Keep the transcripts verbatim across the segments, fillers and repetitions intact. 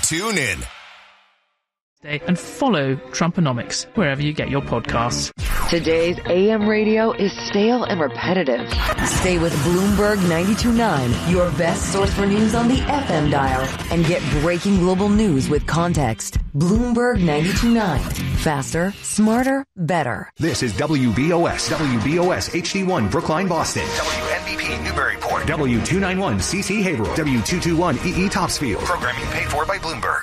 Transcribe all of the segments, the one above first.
Tune in. And follow Trumponomics wherever you get your podcasts. Today's A M radio is stale and repetitive. Stay with Bloomberg ninety-two point nine, your best source for news on the F M dial, and get breaking global news with context. Bloomberg ninety-two point nine. Faster, smarter, better. This is W B O S, W B O S H D one Brookline, Boston. W N B P Newburyport. W two ninety-one C C Haverhill. W two twenty-one E E Topsfield. Programming paid for by Bloomberg.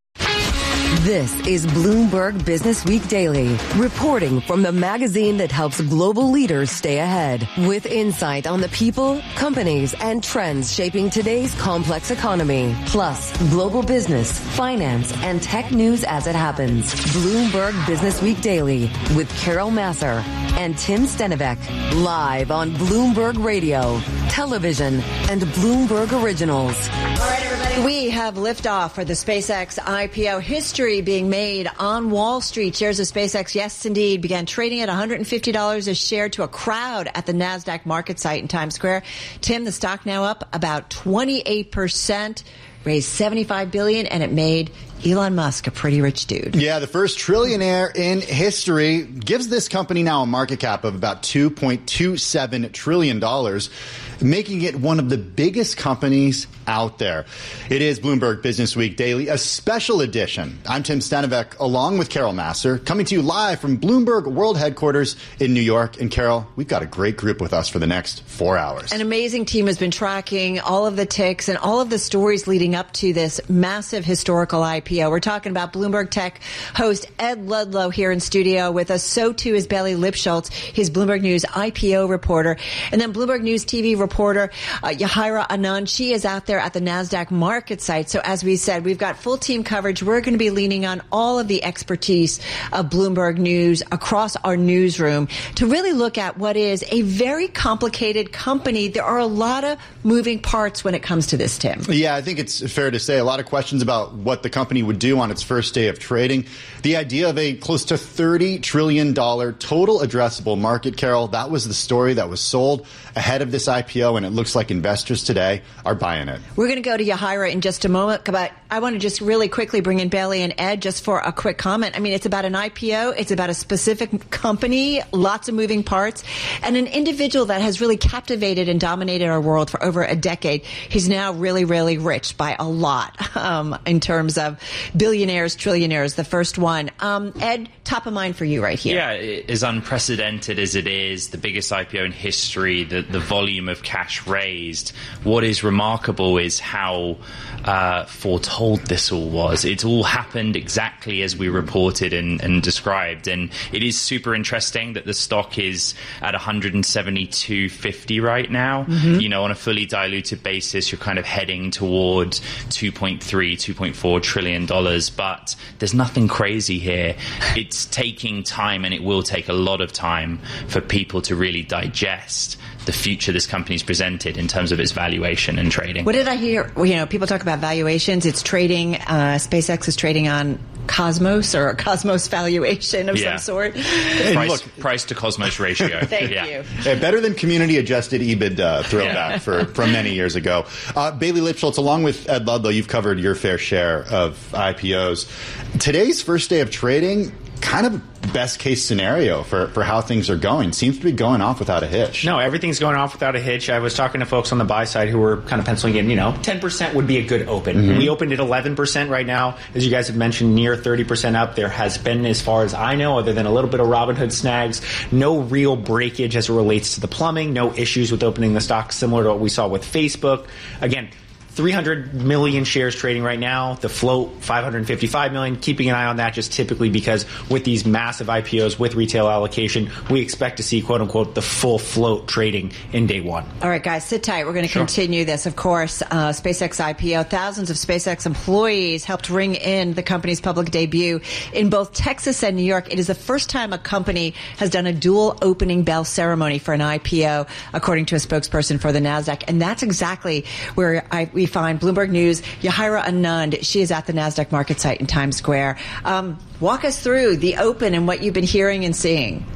This is Bloomberg Business Week Daily, reporting from the magazine that helps global leaders stay ahead, with insight on the people, companies, and trends shaping today's complex economy, plus global business, finance, and tech news as it happens. Bloomberg Business Week Daily with Carol Massar and Tim Stenivek, live on Bloomberg Radio, television, and Bloomberg Originals. All right, everybody, we have liftoff for the SpaceX I P O. History being made on Wall Street. Shares of SpaceX, yes, indeed, began trading at one hundred fifty dollars a share to a crowd at the NASDAQ market site in Times Square. Tim, the stock now up about twenty-eight percent, raised seventy-five billion dollars, and it made Elon Musk a pretty rich dude. Yeah, the first trillionaire in history, gives this company now a market cap of about two point two seven trillion dollars, making it one of the biggest companies out there. It is Bloomberg Business Week Daily, a special edition. I'm Tim Stenivek, along with Carol Massar, coming to you live from Bloomberg World Headquarters in New York. And Carol, we've got a great group with us for the next four hours. An amazing team has been tracking all of the ticks and all of the stories leading up to this massive historical I P O. We're talking about Bloomberg Tech host Ed Ludlow here in studio with us. So too is Bailey Lipschultz, his Bloomberg News I P O reporter. And then Bloomberg News T V reporter uh, Yahira Anand. She is out there at the NASDAQ market site. So as we said, we've got full team coverage. We're going to be leaning on all of the expertise of Bloomberg News across our newsroom to really look at what is a very complicated company. There are a lot of moving parts when it comes to this, Tim. Yeah, I think it's fair to say a lot of questions about what the company would do on its first day of trading. The idea of a close to thirty trillion dollars total addressable market, Carol, that was the story that was sold ahead of this I P O, and it looks like investors today are buying it. We're going to go to Yahira in just a moment, but I want to just really quickly bring in Bailey and Ed just for a quick comment. I mean, it's about an I P O. It's about a specific company, lots of moving parts, and an individual that has really captivated and dominated our world for over a decade. He's now really, really rich by a lot um, in terms of billionaires, trillionaires, the first one. Um, Ed, top of mind for you right here. Yeah, as unprecedented as it is, the biggest I P O in history, the, the volume of cash raised. What is remarkable is how uh, foretold this all was. It's all happened exactly as we reported and, and described. And it is super interesting that the stock is at one hundred seventy-two fifty right now. Mm-hmm. You know, on a fully diluted basis, you're kind of heading toward two point three, two point four trillion dollars. But there's nothing crazy here. It's taking time, and it will take a lot of time for people to really digest the future this company's presented in terms of its valuation and trading. What did I hear? Well, you know, people talk about valuations. It's trading, uh, SpaceX is trading on Cosmos or a Cosmos valuation of yeah. some sort. Price, look, price to Cosmos ratio. Thank yeah. you. Yeah, better than community adjusted EBITDA throwback yeah. for, from many years ago. Uh, Bailey Lipschultz, along with Ed Ludlow, you've covered your fair share of I P Os. Today's first day of trading, kind of best case scenario for, for how things are going. Seems to be going off without a hitch. No, everything's going off without a hitch. I was talking to folks on the buy side who were kind of penciling in, you know, ten percent would be a good open. Mm-hmm. We opened at eleven percent right now. As you guys have mentioned, near thirty percent up. There has been, as far as I know, other than a little bit of Robinhood snags, no real breakage as it relates to the plumbing, no issues with opening the stock similar to what we saw with Facebook. Again, three hundred million shares trading right now. The float, five hundred fifty-five million. Keeping an eye on that just typically because with these massive I P Os with retail allocation, we expect to see, quote unquote, the full float trading in day one. All right, guys, sit tight. We're going to Sure. continue this. Of course, uh, SpaceX I P O. Thousands of SpaceX employees helped ring in the company's public debut in both Texas and New York. It is the first time a company has done a dual opening bell ceremony for an I P O, according to a spokesperson for the NASDAQ. And that's exactly where I, we find Bloomberg News, Yahira Anand. She is at the NASDAQ market site in Times Square. Um, walk us through the open and what you've been hearing and seeing.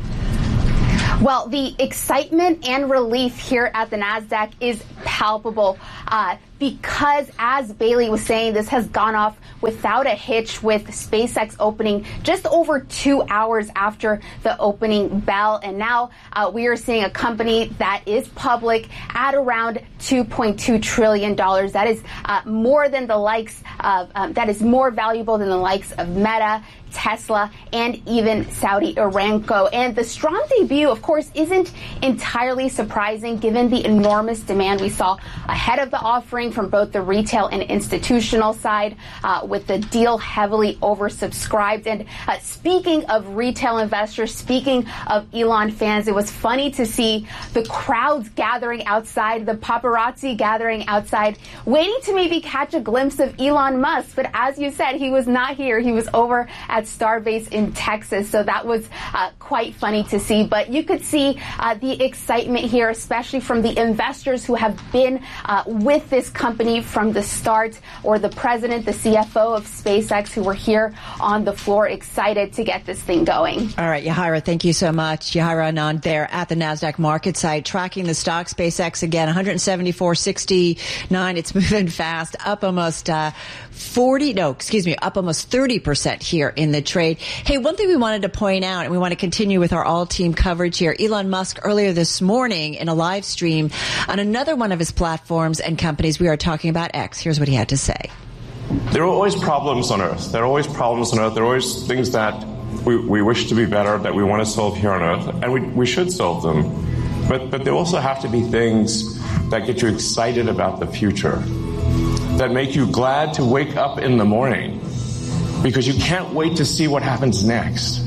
Well, the excitement and relief here at the NASDAQ is palpable. Uh, because, as Bailey was saying, this has gone off without a hitch, with SpaceX opening just over two hours after the opening bell. And now uh, we are seeing a company that is public at around two point two trillion dollars. That is uh, more than the likes of, um, that is more valuable than the likes of Meta, Tesla, and even Saudi Aramco. And the strong debut, of course, isn't entirely surprising given the enormous demand we saw ahead of the offering from both the retail and institutional side, uh, with the deal heavily oversubscribed. And uh, speaking of retail investors, speaking of Elon fans, it was funny to see the crowds gathering outside, the paparazzi gathering outside, waiting to maybe catch a glimpse of Elon Musk. But as you said, he was not here. He was over at Starbase in Texas. So that was uh, quite funny to see. But you could see uh, the excitement here, especially from the investors who have been uh, with this company from the start, or the president, the C F O of SpaceX, who were here on the floor, excited to get this thing going. All right, Yahira, thank you so much. Yahira Anand there at the NASDAQ market site, tracking the stock. SpaceX again, one seventy-four sixty-nine. It's moving fast, up almost uh, forty, no, excuse me, up almost thirty percent here in the trade. Hey, one thing we wanted to point out, and we want to continue with our all-team coverage here, Elon Musk earlier this morning in a live stream on another one of his platforms and companies, we are talking about X. Here's what he had to say. There are always problems on Earth. There are always problems on Earth. There are always things that we, we wish to be better, that we want to solve here on Earth, and we, we should solve them. But, but there also have to be things that get you excited about the future, that make you glad to wake up in the morning, because you can't wait to see what happens next.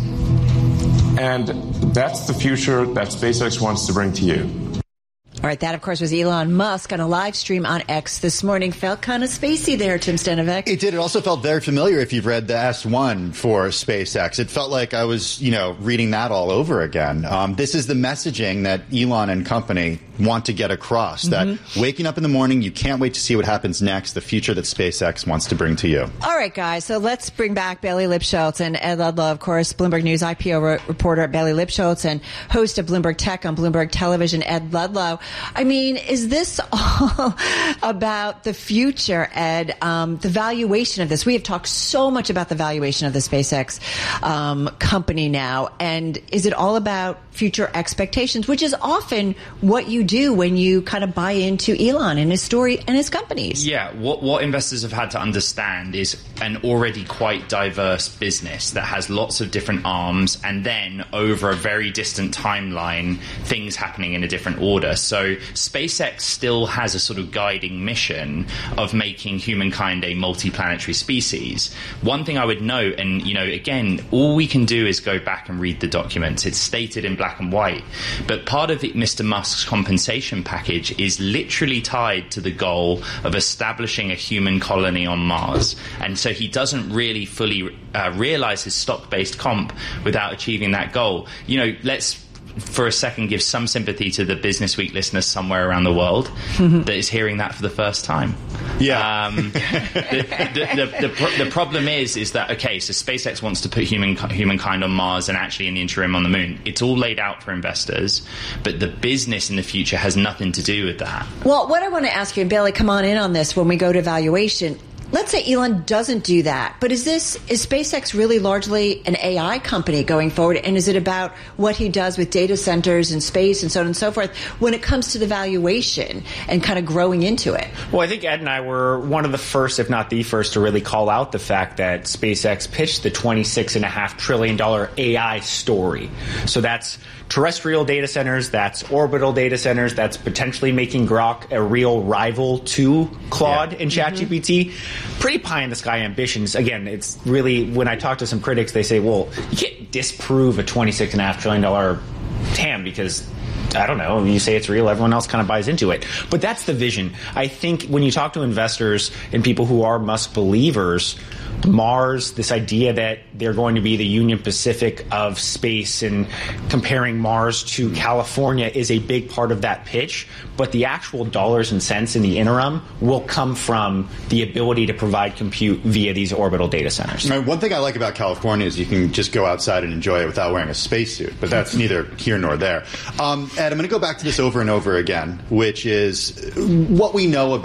And that's the future that SpaceX wants to bring to you. All right, that, of course, was Elon Musk on a live stream on X this morning. Felt kind of spacey there, Tim Stenovec. It did. It also felt very familiar if you've read the S one for SpaceX. It felt like I was, you know, reading that all over again. Um, this is the messaging that Elon and company want to get across, mm-hmm. that waking up in the morning, you can't wait to see what happens next, the future that SpaceX wants to bring to you. All right, guys, so let's bring back Bailey Lipschultz and Ed Ludlow, of course, Bloomberg News I P O re- reporter Bailey Lipschultz and host of Bloomberg Tech on Bloomberg Television, Ed Ludlow. I mean, is this all about the future, Ed? Um, the valuation of this. We have talked so much about the valuation of the SpaceX um, company now. And is it all about future expectations, which is often what you do when you kind of buy into Elon and his story and his companies? Yeah, what, what investors have had to understand is an already quite diverse business that has lots of different arms, and then over a very distant timeline, things happening in a different order. So SpaceX still has a sort of guiding mission of making humankind a multi-planetary species. One thing I would note, and, you know, again, all we can do is go back and read the documents. It's stated in black and white. But part of it, Mister Musk's compensation package is literally tied to the goal of establishing a human colony on Mars. And so he doesn't really fully uh, realize his stock-based comp without achieving that goal. You know, let's for a second give some sympathy to the Business Week listeners somewhere around the world mm-hmm. that is hearing that for the first time. Yeah. Um, the, the, the, the, the, the problem is, is that, okay, so SpaceX wants to put human, humankind on Mars and actually in the interim on the moon. It's all laid out for investors, but the business in the future has nothing to do with that. Well, what I want to ask you, and Bailey, come on in on this when we go to valuation. Let's say Elon doesn't do that, but is this, is SpaceX really largely an A I company going forward? And is it about what he does with data centers and space and so on and so forth when it comes to the valuation and kind of growing into it? Well, I think Ed and I were one of the first, if not the first, to really call out the fact that SpaceX pitched the twenty-six point five trillion dollars A I story. So that's terrestrial data centers, that's orbital data centers, that's potentially making Grok a real rival to Claude yeah. and ChatGPT. Mm-hmm. Pretty pie in the sky ambitions. Again, it's really, when I talk to some critics, they say, well, you can't disprove a twenty-six point five trillion dollars T A M because, I don't know, you say it's real, everyone else kind of buys into it. But that's the vision. I think when you talk to investors and people who are Musk believers, Mars, this idea that they're going to be the Union Pacific of space and comparing Mars to California is a big part of that pitch. But the actual dollars and cents in the interim will come from the ability to provide compute via these orbital data centers. Right, one thing I like about California is you can just go outside and enjoy it without wearing a spacesuit, but that's neither here nor there. Um, Ed, I'm going to go back to this over and over again, which is what we know about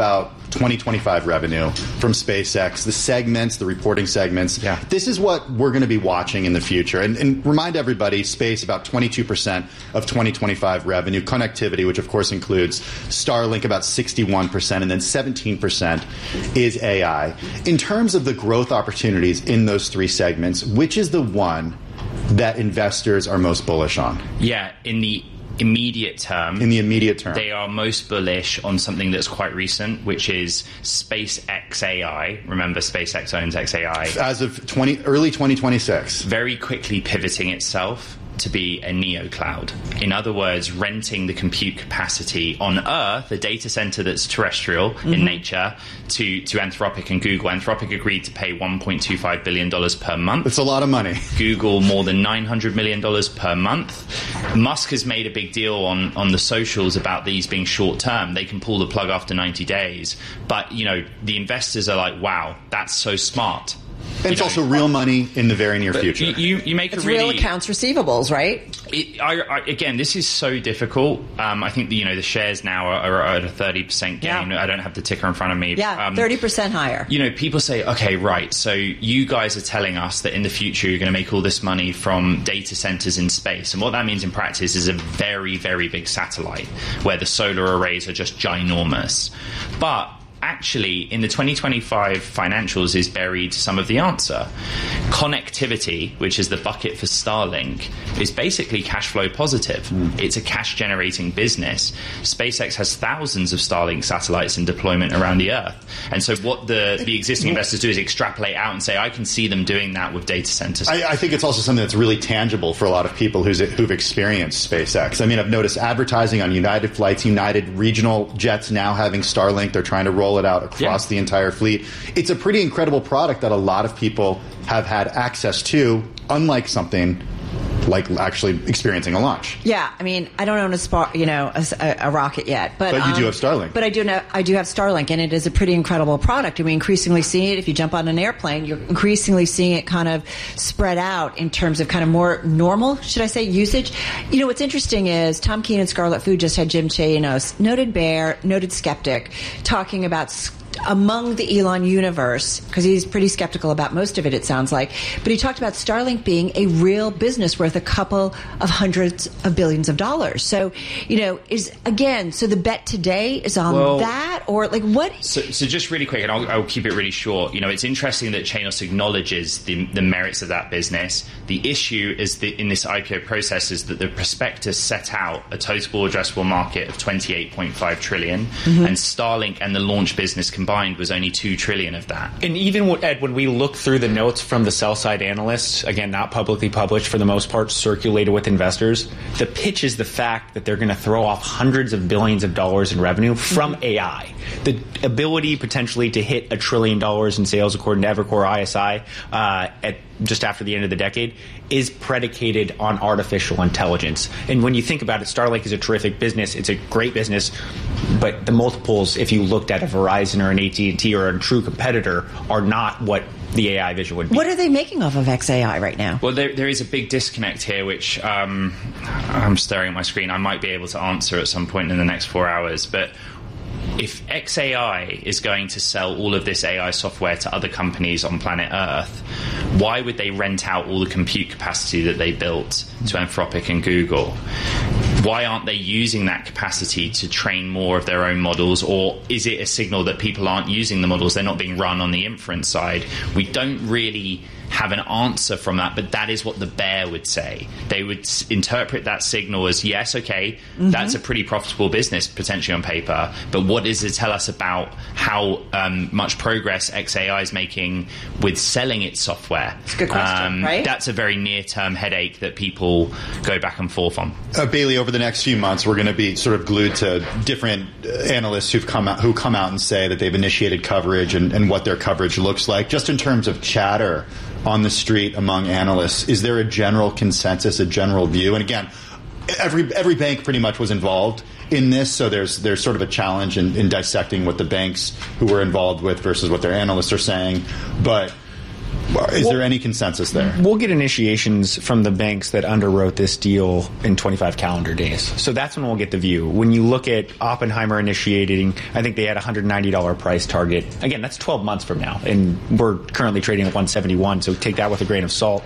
twenty twenty-five revenue from SpaceX, the segments, the reporting segments. Yeah. This is what we're going to be watching in the future. And, and remind everybody, space, about twenty-two percent of twenty twenty-five revenue. Connectivity, which of course includes Starlink, about sixty-one percent, and then seventeen percent is A I. In terms of the growth opportunities in those three segments, which is the one that investors are most bullish on? Yeah, in the immediate term. In the immediate term. They are most bullish on something that's quite recent, which is SpaceX A I. Remember, SpaceX owns X A I. As of twenty, early twenty twenty-six. Very quickly pivoting itself to be a neocloud. In other words, renting the compute capacity on Earth, a data center that's terrestrial mm-hmm. in nature, to, to Anthropic and Google. Anthropic agreed to pay one point two five billion dollars per month. It's a lot of money. Google more than nine hundred million dollars per month. Musk has made a big deal on, on the socials about these being short term. They can pull the plug after ninety days. But, you know, the investors are like, wow, that's so smart. And it's know, also real money in the very near future. You, you, you make it's a really, real accounts receivables, right? It, I, I, again, this is so difficult. Um, I think the, you know the shares now are, are at a thirty percent gain. Yeah. I don't have the ticker in front of me. Yeah, um, thirty percent higher. You know, people say, okay, right. So you guys are telling us that in the future you're going to make all this money from data centers in space, and what that means in practice is a very, very big satellite where the solar arrays are just ginormous, but actually, in the twenty twenty-five financials is buried some of the answer. Connectivity, which is the bucket for Starlink, is basically cash flow positive. Mm. It's a cash-generating business. SpaceX has thousands of Starlink satellites in deployment around the Earth. And so what the, the existing investors do is extrapolate out and say, I can see them doing that with data centers. I, I think it's also something that's really tangible for a lot of people who's, who've experienced SpaceX. I mean, I've noticed advertising on United flights, United regional jets now having Starlink. They're trying to roll it out across yeah. the entire fleet. It's a pretty incredible product that a lot of people have had access to, unlike something like actually experiencing a launch. Yeah, I mean, I don't own a spa, you know, a, a rocket yet, but but you um, do have Starlink. But I do know I do have Starlink, and it is a pretty incredible product. And we increasingly see it. If you jump on an airplane, you're increasingly seeing it kind of spread out in terms of kind of more normal, should I say, usage. You know, what's interesting is Tom Keene and Scarlet Food just had Jim Chanos, noted bear, noted skeptic, talking about among the Elon universe, because he's pretty skeptical about most of it, it sounds like. But he talked about Starlink being a real business worth a couple of hundreds of billions of dollars. So, you know, is again, so the bet today is on well, that, or like what? So, so just really quick, and I'll, I'll keep it really short. You know, it's interesting that Chanos acknowledges the, the merits of that business. The issue is that in this I P O process is that the prospectus set out a total addressable market of twenty-eight point five trillion, mm-hmm. and Starlink and the launch business combined was only two trillion of that. And even, Ed, when we look through the notes from the sell-side analysts, again, not publicly published for the most part, circulated with investors, the pitch is the fact that they're going to throw off hundreds of billions of dollars in revenue from mm-hmm. A I. The ability potentially to hit a trillion dollars in sales, according to Evercore I S I, uh, at just after the end of the decade, is predicated on artificial intelligence. And when you think about it, Starlink is a terrific business. It's a great business. But the multiples, if you looked at a Verizon or an A T and T or a true competitor, are not what the A I vision would be. What are they making off of X A I right now? Well, there, there is a big disconnect here, which um, I'm staring at my screen. I might be able to answer at some point in the next four hours. But if X A I is going to sell all of this A I software to other companies on planet Earth, why would they rent out all the compute capacity that they built to Anthropic and Google? Why aren't they using that capacity to train more of their own models? Or is it a signal that people aren't using the models? They're not being run on the inference side. We don't really have an answer from that, but that is what the bear would say. They would s- interpret that signal as, yes, okay, mm-hmm. that's a pretty profitable business potentially on paper, but what does it tell us about how um, much progress X A I is making with selling its software? That's a good question, um, right? That's a very near-term headache that people go back and forth on. Uh, Bailey, over the next few months, we're going to be sort of glued to different analysts who've come out, who come out and say that they've initiated coverage and, and what their coverage looks like. Just in terms of chatter on the street among analysts, is there a general consensus, a general view? And again, every every bank pretty much was involved in this, so there's there's sort of a challenge in, in dissecting what the banks who were involved with versus what their analysts are saying. But Is well, there any consensus there? We'll get initiations from the banks that underwrote this deal in twenty-five calendar days. So that's when we'll get the view. When you look at Oppenheimer initiating, I think they had a one hundred ninety dollars price target. Again, that's twelve months from now, and we're currently trading at one seventy-one, so take that with a grain of salt.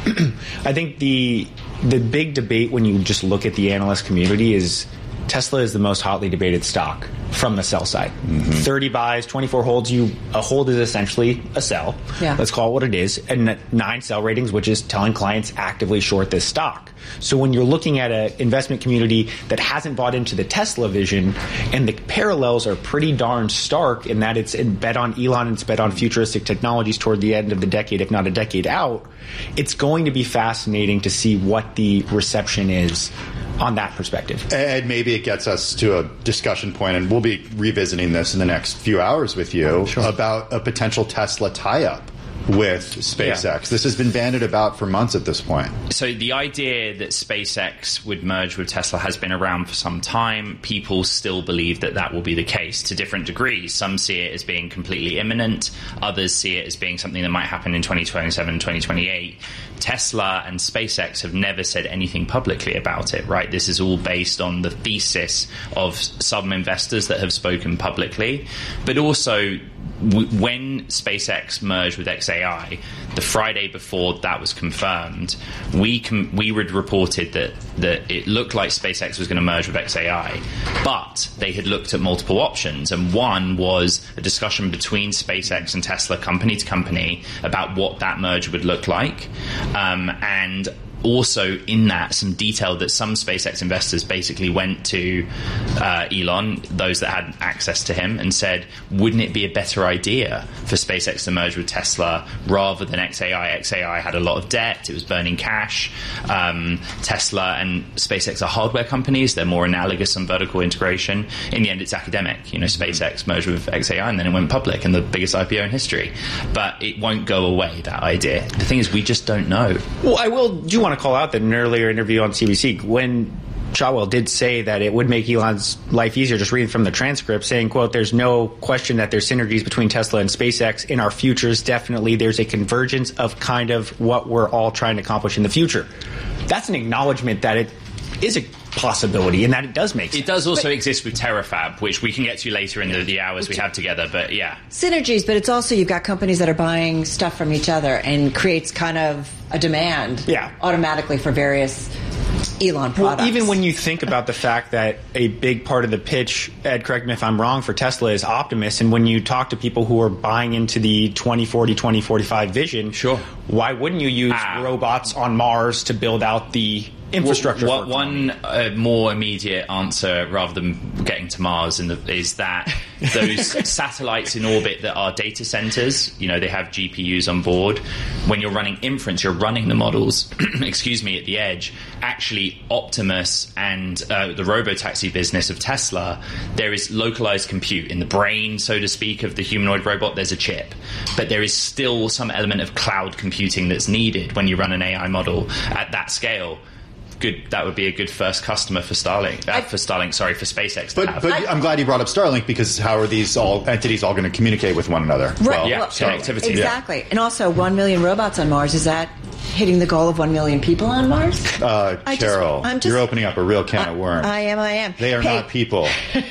I think the the big debate when you just look at the analyst community is Tesla is the most hotly debated stock from the sell side. Mm-hmm. thirty buys, twenty-four holds. You a hold is essentially a sell. Yeah. Let's call it what it is. And nine sell ratings, which is telling clients actively short this stock. So when you're looking at an investment community that hasn't bought into the Tesla vision, and the parallels are pretty darn stark in that it's bet on Elon and it's bet on futuristic technologies toward the end of the decade, if not a decade out, it's going to be fascinating to see what the reception is on that perspective. And maybe it gets us to a discussion point, and we'll be revisiting this in the next few hours with you, sure, about a potential Tesla tie-up with SpaceX. Yeah. This has been bandied about for months at this point. So the idea that SpaceX would merge with Tesla has been around for some time. People still believe that that will be the case to different degrees. Some see it as being completely imminent. Others see it as being something that might happen in twenty twenty-seven, twenty twenty-eight. Tesla and SpaceX have never said anything publicly about it, right? This is all based on the thesis of some investors that have spoken publicly, but also w- when SpaceX merged with X A I, the Friday before that was confirmed, we com- we had reported that, that it looked like SpaceX was going to merge with X A I, but they had looked at multiple options, and one was a discussion between SpaceX and Tesla, company to company, about what that merger would look like. Um, and also in that, some detail that some SpaceX investors basically went to uh, Elon, those that had access to him, and said, wouldn't it be a better idea for SpaceX to merge with Tesla rather than X A I? X A I had a lot of debt. It was burning cash. Um, Tesla and SpaceX are hardware companies. They're more analogous on vertical integration. In the end, it's academic. You know, SpaceX merged with X A I and then it went public, and the biggest I P O in history. But it won't go away, that idea. The thing is, we just don't know. Well, I will do want to call out that in an earlier interview on C B C, Gwen Shotwell did say that it would make Elon's life easier, just reading from the transcript, saying, quote, there's no question that there's synergies between Tesla and SpaceX in our futures. Definitely there's a convergence of kind of what we're all trying to accomplish in the future. That's an acknowledgement that it is a possibility and that it does make sense. It does also but, exist with Terafab, which we can get to later in the, the hours we have together, but yeah. Synergies, but it's also you've got companies that are buying stuff from each other and creates kind of a demand yeah. automatically for various Elon products. Well, even when you think about the fact that a big part of the pitch, Ed, correct me if I'm wrong, for Tesla is Optimus, and when you talk to people who are buying into the twenty forty, twenty forty-five vision, sure, why wouldn't you use ah. robots on Mars to build out the infrastructure? Well, one uh, more immediate answer, rather than getting to Mars, in the, is that those satellites in orbit that are data centers, you know, they have G P Us on board. When you're running inference, you're running the models, excuse me, at the edge. Actually, Optimus and uh, the robotaxi business of Tesla, there is localized compute in the brain, so to speak, of the humanoid robot. There's a chip, but there is still some element of cloud computing that's needed when you run an A I model at that scale. Good, that would be a good first customer for Starlink. Uh, I, for Starlink, sorry, for SpaceX. But, to have. but I'm glad you brought up Starlink, because how are these all entities all going to communicate with one another? Right. Well, yeah, well, connectivity. Exactly. Yeah. And also, one million robots on Mars. Is that hitting the goal of one million people on Mars? Uh, Carol, just, just, you're opening up a real can I, of worms. I am, I am. They are hey. not people.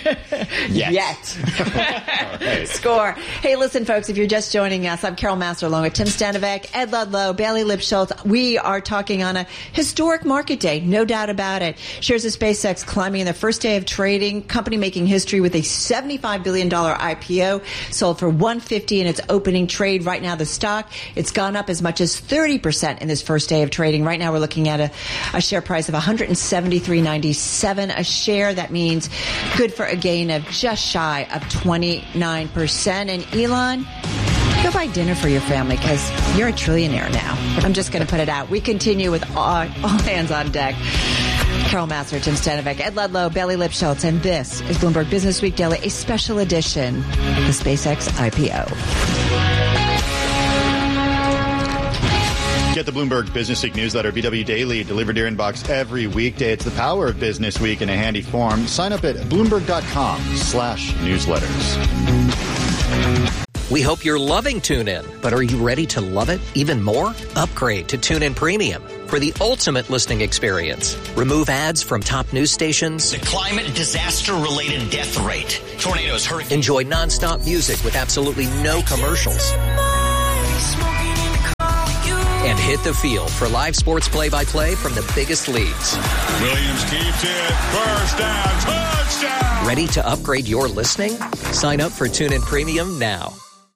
Yet. Yet. Right. Score. Hey, listen, folks, if you're just joining us, I'm Carol Master along with Tim Stanovec, Ed Ludlow, Bailey Lipschultz. We are talking on a historic market day, no doubt about it. Shares of SpaceX climbing in their first day of trading, company making history with a seventy-five billion dollars I P O, sold for one hundred fifty dollars in its opening trade. Right now, the stock, it's gone up as much as thirty percent in this first day of trading. Right now, we're looking at a, a share price of one hundred seventy-three ninety-seven a share. That means good for a gain of just shy of twenty-nine percent. And Elon, go buy dinner for your family, because you're a trillionaire now. I'm just going to put it out. We continue with all, all hands on deck. Carol Massar, Tim Stanovec, Ed Ludlow, Bailey Lipschultz, and this is Bloomberg Business Week Daily, a special edition, the SpaceX I P O. Get the Bloomberg Business Week newsletter, B W Daily, delivered to your inbox every weekday. It's the power of Business Week in a handy form. Sign up at bloomberg.com slash newsletters. We hope you're loving TuneIn, but are you ready to love it even more? Upgrade to TuneIn Premium for the ultimate listening experience. Remove ads from top news stations. The climate disaster-related death rate. Tornadoes, hurricanes. Enjoy nonstop music with absolutely no commercials. And hit the field for live sports play-by-play from the biggest leagues. Williams keeps it. First down. Touchdown. Ready to upgrade your listening? Sign up for TuneIn Premium now.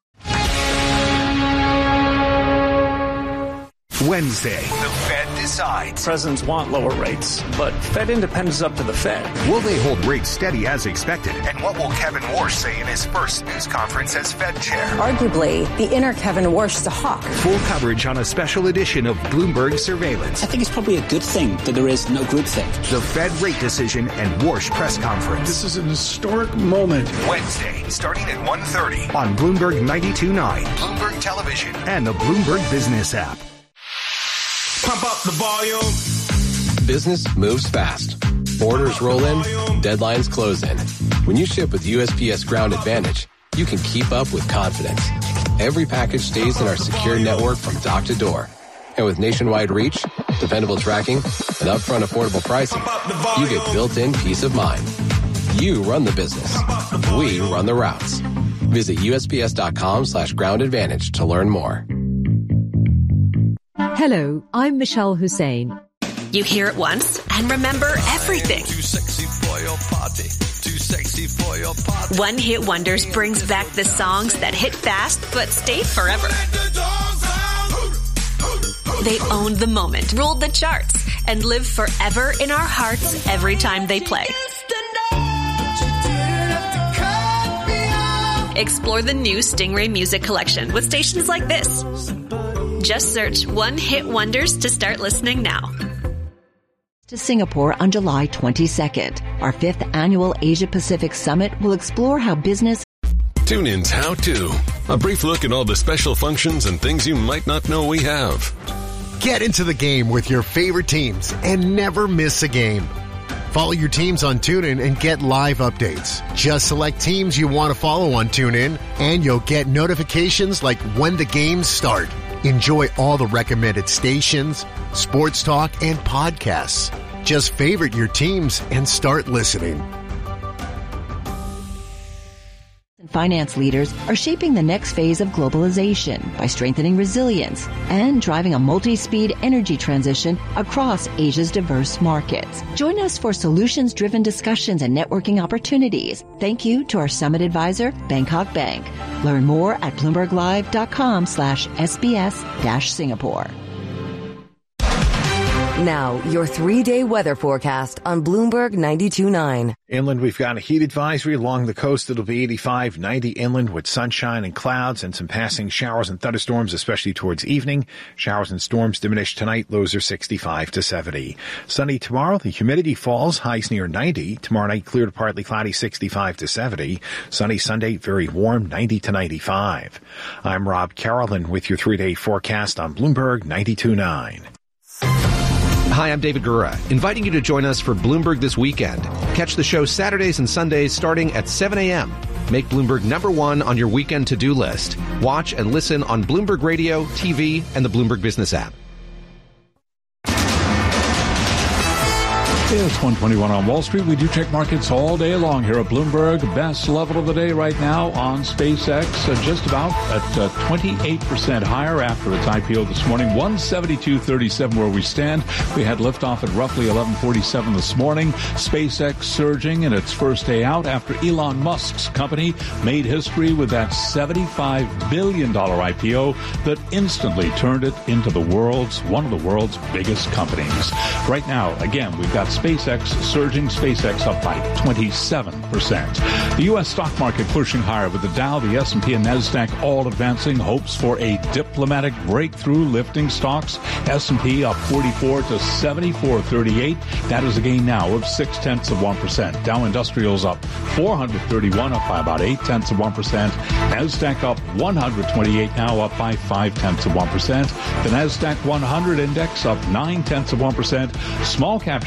Wednesday, the Fed decides. Presidents want lower rates, but Fed independence is up to the Fed. Will they hold rates steady as expected? And what will Kevin Warsh say in his first news conference as Fed chair? Arguably, the inner Kevin Warsh is a hawk. Full coverage on a special edition of Bloomberg Surveillance. I think it's probably a good thing that there is no groupthink. The Fed rate decision and Warsh press conference. This is an historic moment. Wednesday, starting at one thirty on Bloomberg ninety-two point nine, Bloomberg Television, and the Bloomberg Business app. Pump up the volume. Business moves fast. Orders roll in, deadlines close in. When you ship with U S P S Ground Advantage, you can keep up with confidence. Every package stays in our secure network from dock to door. And with nationwide reach, dependable tracking, and upfront affordable pricing, you get built-in peace of mind. You run the business. We run the routes. Visit USPS.com slash ground advantage to learn more. Hello, I'm Michelle Hussein. You hear it once and remember everything. Too sexy for your party. Too sexy for your party. One Hit Wonders brings back the songs that hit fast but stayed forever. They owned the moment, ruled the charts, and live forever in our hearts every time they play. Explore the new Stingray Music Collection with stations like this. Just search One Hit Wonders to start listening now. To Singapore on July twenty-second. Our fifth annual Asia Pacific Summit will explore how business... TuneIn's How To. A brief look at all the special functions and things you might not know we have. Get into the game with your favorite teams and never miss a game. Follow your teams on TuneIn and get live updates. Just select teams you want to follow on TuneIn, and you'll get notifications like when the games start. Enjoy all the recommended stations, sports talk, and podcasts. Just favorite your teams and start listening. Finance leaders are shaping the next phase of globalization by strengthening resilience and driving a multi-speed energy transition across Asia's diverse markets. Join us for solutions-driven discussions and networking opportunities. Thank you to our summit advisor, Bangkok Bank. Learn more at bloomberglive.com slash SBS dash Singapore. Now, your three-day weather forecast on Bloomberg ninety-two point nine. Inland, we've got a heat advisory along the coast. It'll be eighty-five, ninety inland with sunshine and clouds and some passing showers and thunderstorms, especially towards evening. Showers and storms diminish tonight. Lows are sixty-five to seventy. Sunny tomorrow. The humidity falls. Highs near ninety. Tomorrow night, clear to partly cloudy, sixty-five to seventy. Sunny Sunday, very warm, ninety to ninety-five. I'm Rob Carolyn with your three-day forecast on Bloomberg ninety-two point nine. Hi, I'm David Gura, inviting you to join us for Bloomberg This Weekend. Catch the show Saturdays and Sundays starting at seven a.m. Make Bloomberg number one on your weekend to-do list. Watch and listen on Bloomberg Radio, T V, and the Bloomberg Business app. It's one twenty-one on Wall Street. We do check markets all day long here at Bloomberg. Best level of the day right now on SpaceX, uh, just about at uh, twenty-eight percent higher after its I P O this morning. one seventy-two thirty-seven where we stand. We had liftoff at roughly eleven forty-seven this morning. SpaceX surging in its first day out after Elon Musk's company made history with that seventy-five billion dollars I P O that instantly turned it into the world's, one of the world's biggest companies. Right now, again, we've got SpaceX surging, SpaceX up by twenty-seven percent. The U S stock market pushing higher with the Dow, the S and P, and NASDAQ all advancing. Hopes for a diplomatic breakthrough lifting stocks. S and P up forty-four to seventy-four thirty-eight. That is a gain now of six tenths of one percent. Dow Industrials up four hundred thirty-one, up by about eight tenths of one percent. NASDAQ up one hundred twenty-eight, now up by five tenths of one percent. The NASDAQ one hundred index up nine tenths of one percent. Small cap shares doing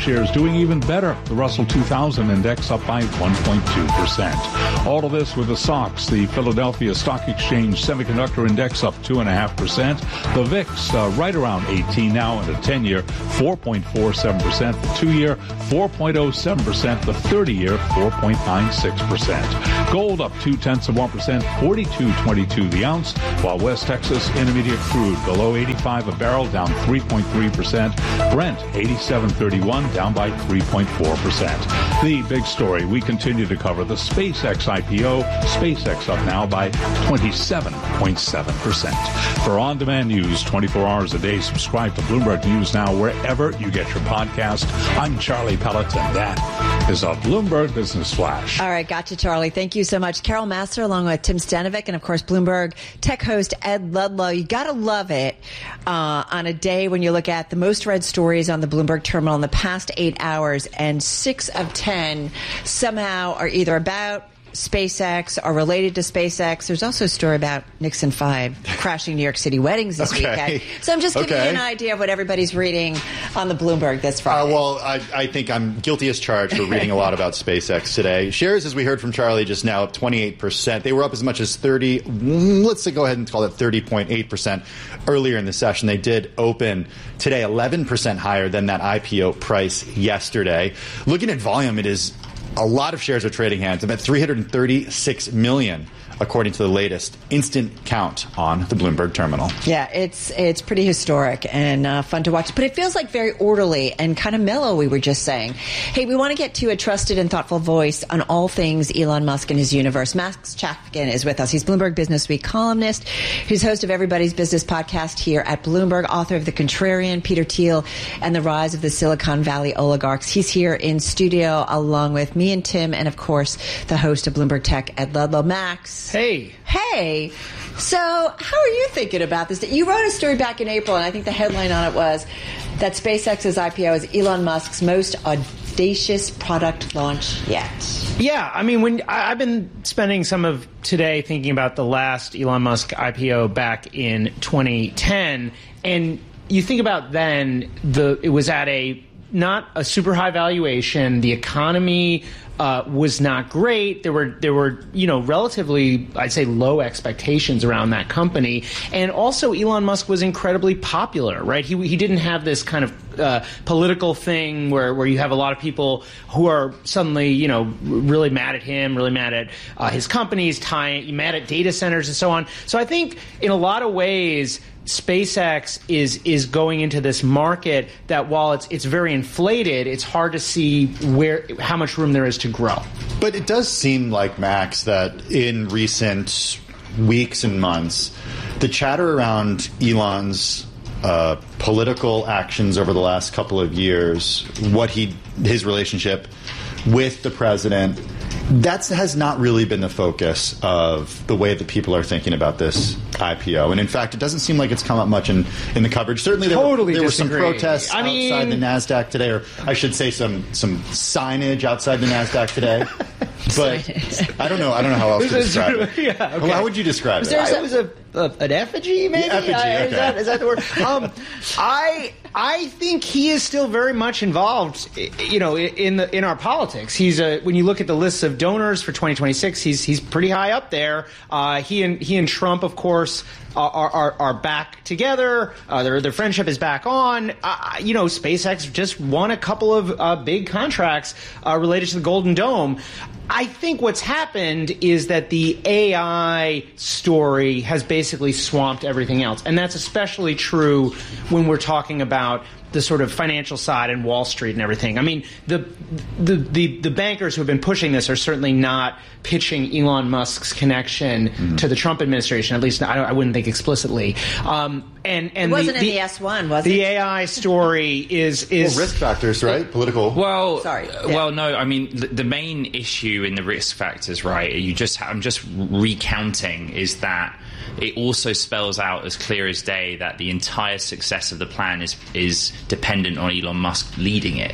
doing even better. The Russell two thousand index up by one point two percent. All of this with the S O X, the Philadelphia Stock Exchange Semiconductor Index up two point five percent. The V I X uh, right around eighteen now, and the ten-year four point four seven percent. The two-year four point oh seven percent. The thirty-year four point nine six percent. Gold up two-tenths of one percent, forty-two twenty-two the ounce, while West Texas Intermediate crude below eighty-five a barrel, down three point three percent. Brent eighty-seven thirty-one, down by three point four percent. The big story we continue to cover, the SpaceX I P O. SpaceX up now by twenty-seven point seven percent. For on-demand news twenty-four hours a day, subscribe to Bloomberg News Now wherever you get your podcast. I'm Charlie Pelleton. That is a Bloomberg Business Flash. All right, gotcha, Charlie. Thank you so much. Carol Master along with Tim Stanovic and, of course, Bloomberg tech host Ed Ludlow. You got to love it uh, on a day when you look at the most read stories on the Bloomberg terminal in the past eight hours, and six of ten somehow are either about SpaceX are related to SpaceX. There's also a story about Nixon five crashing New York City weddings this okay. weekend. So I'm just giving okay. you an idea of what everybody's reading on the Bloomberg this Friday. Uh, well, I, I think I'm guilty as charged for reading a lot about SpaceX today. Shares, as we heard from Charlie just now, up twenty-eight percent. They were up as much as thirty, let's say go ahead and call it thirty point eight percent earlier in the session. They did open today eleven percent higher than that I P O price yesterday. Looking at volume, it is a lot of shares are trading hands, about three hundred thirty-six million, according to the latest instant count on the Bloomberg terminal. Yeah, it's it's pretty historic and uh, fun to watch. But it feels like very orderly and kind of mellow, we were just saying. Hey, we want to get to a trusted and thoughtful voice on all things Elon Musk and his universe. Max Chafkin is with us. He's Bloomberg Business Week columnist, who's host of Everybody's Business podcast here at Bloomberg, author of The Contrarian, Peter Thiel, and The Rise of the Silicon Valley Oligarchs. He's here in studio along with me and Tim, and, of course, the host of Bloomberg Tech, Ed Ludlow. Max. Hey. Hey. So how are you thinking about this? You wrote a story back in April, and I think the headline on it was that SpaceX's I P O is Elon Musk's most audacious product launch yet. Yeah, I mean, when I, I've been spending some of today thinking about the last Elon Musk I P O back in twenty ten, and you think about then, the it was at a not a super high valuation. The economy uh, was not great. There were there were you know relatively, I'd say, low expectations around that company, and also Elon Musk was incredibly popular, right? He he didn't have this kind of uh, political thing where where you have a lot of people who are suddenly you know really mad at him, really mad at uh, his companies, tying mad at data centers and so on. So I think in a lot of ways, SpaceX is is going into this market that, while it's it's very inflated, it's hard to see where how much room there is to grow. But it does seem like, Max, that in recent weeks and months, the chatter around Elon's uh, political actions over the last couple of years, what he his relationship with the president, that has not really been the focus of the way that people are thinking about this I P O. And in fact, it doesn't seem like it's come up much in, in the coverage. Certainly there, totally were, there were some protests I mean, outside the NASDAQ today, or I should say some some signage outside the NASDAQ today. But I don't know. I don't know how else to describe it. Yeah, okay. Well, how would you describe was it? There, it was a, a an effigy, maybe. Yeah, effigy, I, okay. is, that, is that the word? Um, I I think he is still very much involved, you know, in the in our politics. He's a when you look at the lists of donors for twenty twenty-six, he's he's pretty high up there. Uh, he and he and Trump, of course, are are, are back together. Uh, their their friendship is back on. Uh, you know, SpaceX just won a couple of uh, big contracts uh, related to the Golden Dome. I think what's happened is that the A I story has basically swamped everything else. And that's especially true when we're talking about the sort of financial side and Wall Street and everything. I mean, the the the, the bankers who have been pushing this are certainly not pitching Elon Musk's connection mm-hmm. to the Trump administration. At least I, I wouldn't think explicitly. Um, and and it wasn't the, in the S one, was the it? The A I story is is well, risk factors, right? Political. Well, sorry. Yeah. Yeah. Well, no. I mean, the, the main issue in the risk factors, right? You just I'm just recounting is that it also spells out as clear as day that the entire success of the plan is is dependent on Elon Musk leading it.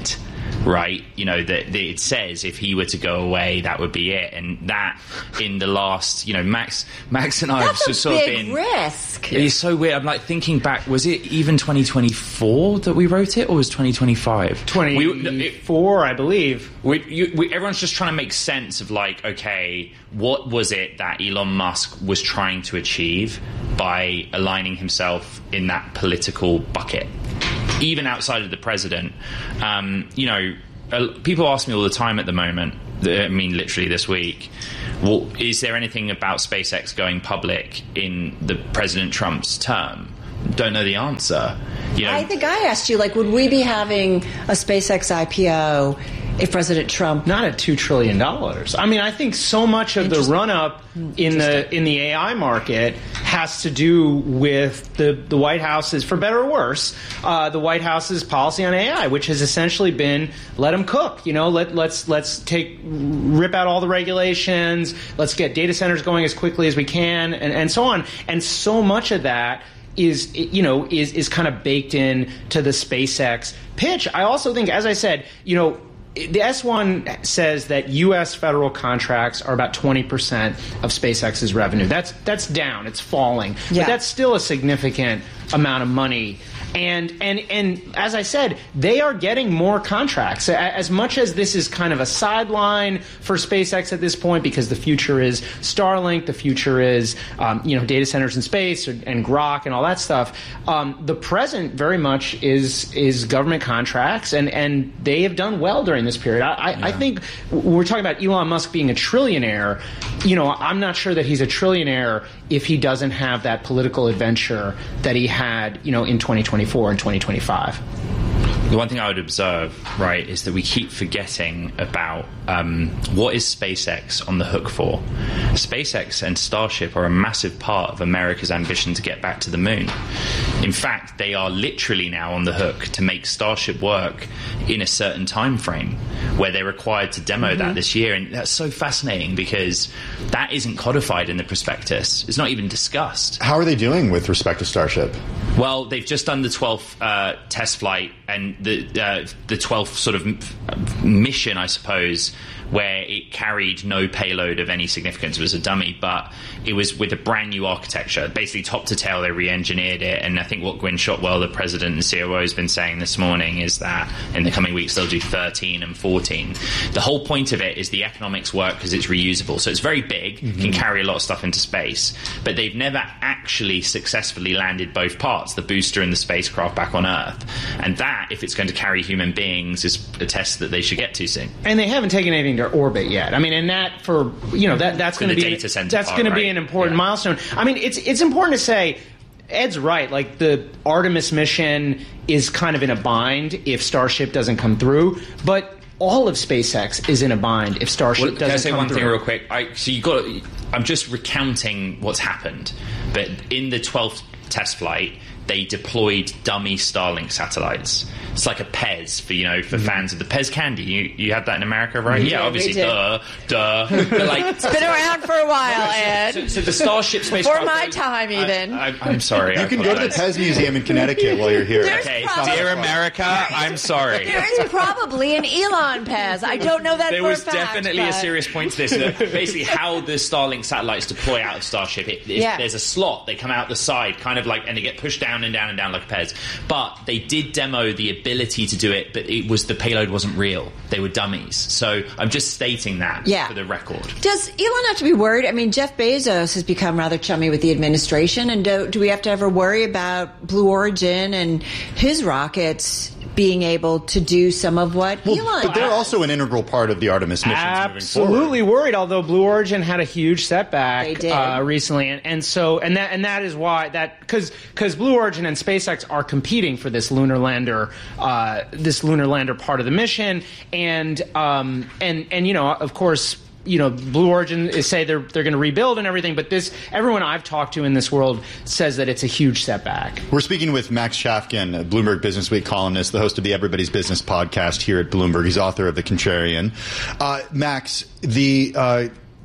right? You know, that, that it says if he were to go away, that would be it. And that in the last, you know, Max, Max and I That's have a sort of big been risk. It's so weird. I'm like thinking back. Was it even twenty twenty-four that we wrote it, or was twenty twenty-five? twenty-four, I believe. We, you, we, everyone's just trying to make sense of like, okay, what was it that Elon Musk was trying to achieve by aligning himself in that political bucket, even outside of the president? Um, you know, uh, people ask me all the time at the moment. I mean, literally this week. Well, is there anything about SpaceX going public in the President Trump's term? Don't know the answer. You know, I think I asked you, like, would we be having a SpaceX I P O if President Trump... Not at two trillion dollars. I mean, I think so much of the run-up in the in the A I market has to do with the, the White House's, for better or worse, uh, the White House's policy on A I, which has essentially been let them cook. You know, let, let's let's take rip out all the regulations. Let's get data centers going as quickly as we can, and, and so on. And so much of that is, you know, is is kind of baked in to the SpaceX pitch. I also think, as I said, you know, the S one says that U S federal contracts are about twenty percent of SpaceX's revenue. That's that's down. It's falling. Yeah. But that's still a significant amount of money. And, and and as I said, they are getting more contracts. As much as this is kind of a sideline for SpaceX at this point, because the future is Starlink, the future is um, you know, data centers in space and, and Grok and all that stuff. Um, the present very much is is government contracts, and, and they have done well during this period. I, I, yeah. I think when we're talking about Elon Musk being a trillionaire, you know, I'm not sure that he's a trillionaire if he doesn't have that political adventure that he had, you know, in twenty twenty-four and twenty twenty-five. The one thing I would observe, right, is that we keep forgetting about um, what is SpaceX on the hook for. SpaceX and Starship are a massive part of America's ambition to get back to the moon. In fact, they are literally now on the hook to make Starship work in a certain time frame, where they're required to demo mm-hmm. that this year. And that's so fascinating because that isn't codified in the prospectus. It's not even discussed. How are they doing with respect to Starship? Well, they've just done the twelfth uh, test flight and the uh, the twelfth sort of mission, I suppose, where it carried no payload of any significance. It was a dummy, but it was with a brand new architecture. Basically, top to tail, they re-engineered it. And I think what Gwynne Shotwell, the president and C O O, has been saying this morning is that in the coming weeks, they'll do thirteen and fourteen. The whole point of it is the economics work because it's reusable. So it's very big, mm-hmm. can carry a lot of stuff into space. But they've never actually successfully landed both parts, the booster and the spacecraft, back on Earth. And that, if it's going to carry human beings, is a test that they should get to soon. And they haven't taken anything to orbit yet. I mean, and that for, you know, that that's going to be data center that's part, going to be right? an important yeah. milestone. I mean, it's it's important to say, Ed's right. Like, the Artemis mission is kind of in a bind if Starship doesn't come through, but all of SpaceX is in a bind if Starship well, doesn't can I say come one through. thing real quick? I, so you got. I'm just recounting what's happened, but in the twelfth test flight, they deployed dummy Starlink satellites. It's like a Pez for, you know, for mm-hmm. fans of the Pez candy. You you have that in America, right? Mm-hmm. Yeah, yeah, obviously, duh, duh. But like, it's been around for a while, Ed. So, so the Starship spacecraft. For my time, even. I, I, I'm sorry. You I can go to the Pez Museum in Connecticut while you're here. There's okay, probably, dear America, I'm sorry. There is probably an Elon Pez. I don't know that there for was a fact, definitely but... a serious point to this. That basically, how the Starlink satellites deploy out of Starship, it, it, yeah. there's a slot. They come out the side, kind of like, and they get pushed down and down and down like a Pez. But they did demo the ability to do it, but it was the payload wasn't real. They were dummies. So I'm just stating that yeah. for the record. Does Elon have to be worried? I mean, Jeff Bezos has become rather chummy with the administration, and do, do we have to ever worry about Blue Origin and his rockets being able to do some of what well, Elon But they're does? also an integral part of the Artemis mission. Absolutely worried, although Blue Origin had a huge setback they did. Uh, recently. And, and so, and that, and that is why that, cause, cause Blue Origin and SpaceX are competing for this lunar lander, uh, this lunar lander part of the mission. And, um, and, and, you know, of course, you know, Blue Origin is say they're they're going to rebuild and everything, but this everyone I've talked to in this world says that it's a huge setback. We're speaking with Max Chafkin, a Bloomberg Businessweek columnist, the host of the Everybody's Business podcast here at Bloomberg. He's author of The Contrarian. Uh, Max, the uh,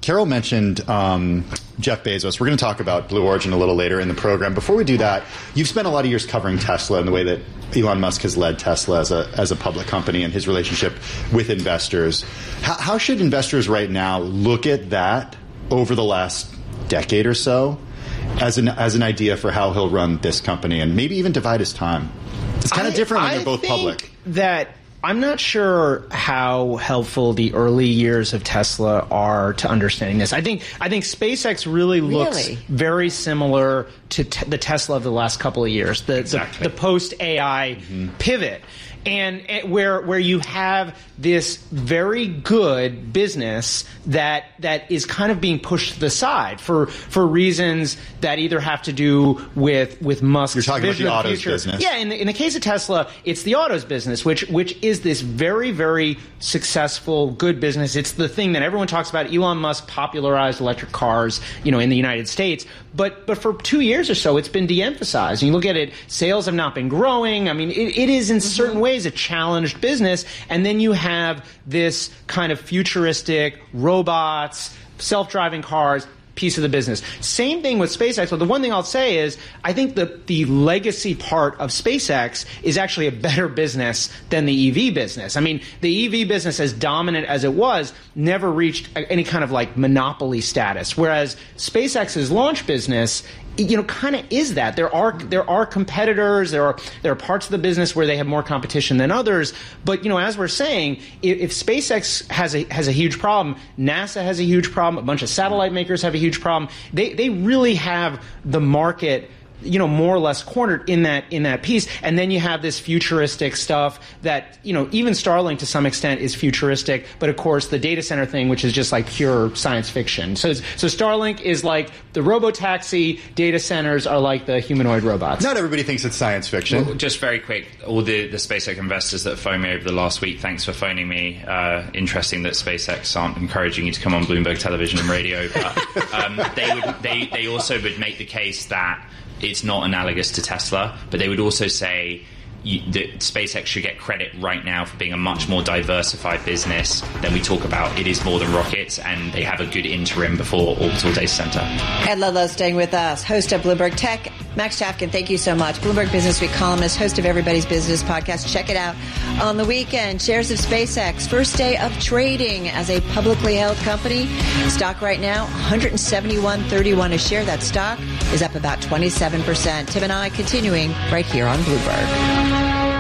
Carol mentioned um, Jeff Bezos. We're going to talk about Blue Origin a little later in the program. Before we do that, you've spent a lot of years covering Tesla and the way that Elon Musk has led Tesla as a as a public company and his relationship with investors. How, how should investors right now look at that over the last decade or so as an as an idea for how he'll run this company and maybe even divide his time? It's kind of different when I they're both think public. That I'm not sure how helpful the early years of Tesla are to understanding this. I think I think SpaceX really looks Really? very similar to te- the Tesla of the last couple of years, the Exactly. the, the post-A I pivot. And uh, where where you have this very good business that that is kind of being pushed to the side for for reasons that either have to do with with Musk's You're talking vision about the of autos future. business. Yeah, in the, in the case of Tesla, it's the autos business, which which is this very very successful good business. It's the thing that everyone talks about. Elon Musk popularized electric cars, you know, in the United States. But but for two years or so, it's been de-emphasized. And you look at it, sales have not been growing. I mean, it, it is in certain ways a challenged business. And then you have this kind of futuristic robots, self-driving cars piece of the business. Same thing with SpaceX. But the one thing I'll say is I think the, the legacy part of SpaceX is actually a better business than the E V business. I mean, the E V business, as dominant as it was, never reached any kind of like monopoly status. Whereas SpaceX's launch business, you know, kind of is that. There are there are competitors. There are there are parts of the business where they have more competition than others. But you know, as we're saying, if, if SpaceX has a has a huge problem, NASA has a huge problem. A bunch of satellite makers have a huge problem. They they really have the market, you know, more or less cornered in that in that piece. And then you have this futuristic stuff that, you know, even Starlink to some extent is futuristic, but of course the data center thing, which is just like pure science fiction. So so Starlink is like the robotaxi, data centers are like the humanoid robots. Not everybody thinks it's science fiction. Well, just very quick, all the, the SpaceX investors that phoned me over the last week, thanks for phoning me. Uh, interesting that SpaceX aren't encouraging you to come on Bloomberg Television and radio, but um, they would they, they also would make the case that it's not analogous to Tesla, but they would also say you, that SpaceX should get credit right now for being a much more diversified business than we talk about. It is more than rockets, and they have a good interim before Orbital Data Center. Ed Ludlow staying with us, host of Bloomberg Tech. Max Chafkin, thank you so much. Bloomberg Business Week columnist, host of Everybody's Business podcast. Check it out on the weekend. Shares of SpaceX, first day of trading as a publicly held company. Stock right now, one seventy-one thirty-one a share. That stock is up about twenty-seven percent. Tim and I continuing right here on Bloomberg.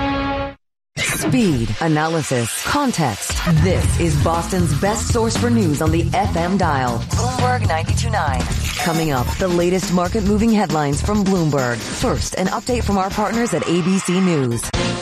Speed, analysis, context. This is Boston's best source for news on the F M dial. Bloomberg ninety-two point nine. Coming up, the latest market-moving headlines from Bloomberg. First, an update from our partners at A B C News.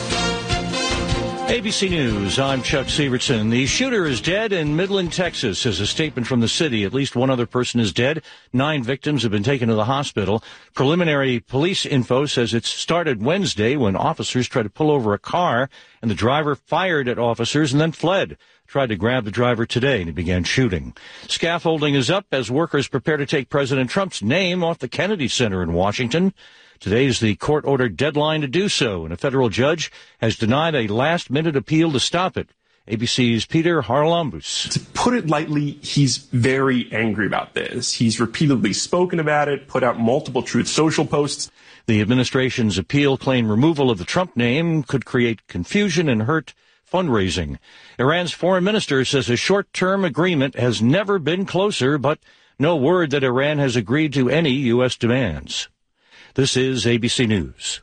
A B C News, I'm Chuck Sievertson. The shooter is dead in Midland, Texas, says a statement from the city. At least one other person is dead. Nine victims have been taken to the hospital. Preliminary police info says it started Wednesday when officers tried to pull over a car and the driver fired at officers and then fled. Tried to grab the driver today and he began shooting. Scaffolding is up as workers prepare to take President Trump's name off the Kennedy Center in Washington. Today is the court-ordered deadline to do so, and a federal judge has denied a last-minute appeal to stop it. A B C's Peter Haralambous. To put it lightly, he's very angry about this. He's repeatedly spoken about it, put out multiple Truth Social posts. The administration's appeal claimed removal of the Trump name could create confusion and hurt fundraising. Iran's foreign minister says a short-term agreement has never been closer, but no word that Iran has agreed to any U S demands. This is A B C News.